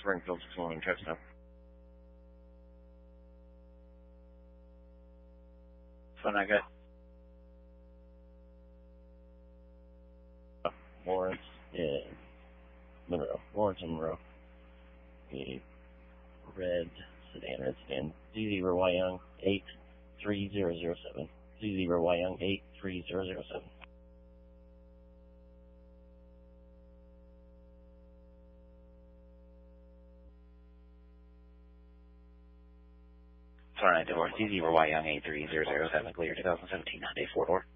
Springfield 611, trips now. So not good. Lawrence and Monroe. Lawrence and Monroe. The red sedan. Z0Y Young 83007. Z0Y Young 83007. Sorry, divorce. Z0Y Young 83007. Clear 2017 Hyundai 4-door.